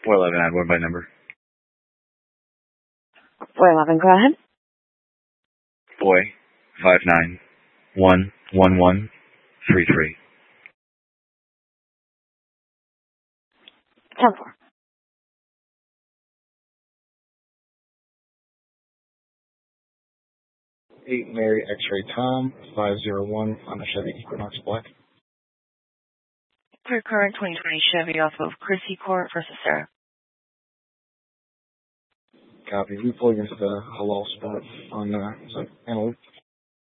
411, add one by number. 411, go ahead. Boy, 5911133. 10-4. Eight Mary X-Ray Tom, 501 on a Chevy Equinox Black. Clear current 2020 Chevy off of Chrissy Court versus Sarah. Copy. We pull against the halal spot on Antelope.